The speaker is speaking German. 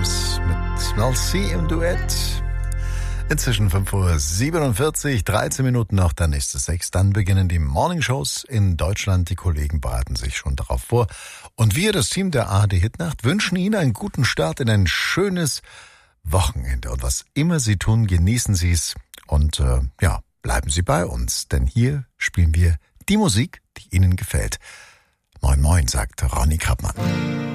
Williams mit Mel C im Duett. Inzwischen 5:47 Uhr, 13 Minuten noch, dann ist es 6. Dann beginnen die Morningshows in Deutschland. Die Kollegen bereiten sich schon darauf vor. Und wir, das Team der ARD Hitnacht, wünschen Ihnen einen guten Start in ein schönes Wochenende. Und was immer Sie tun, genießen Sie es. Und bleiben Sie bei uns. Denn hier spielen wir die Musik, die Ihnen gefällt. Moin Moin, sagt Ronny Krappmann.